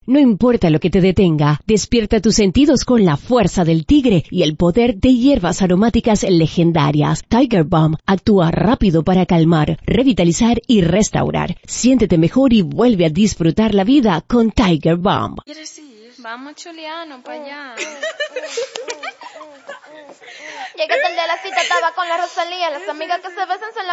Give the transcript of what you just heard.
No importa lo que te detenga, despierta tus sentidos con la fuerza del tigre y el poder de hierbas aromáticas legendarias. Tiger Balm actúa rápido para calmar, revitalizar y restaurar. Siéntete mejor y vuelve a disfrutar la vida con Tiger Balm. Vamos, Chuliano, para allá. Llegaste el de la cita, estaba con la Rosalía. Las amigas que se besan son la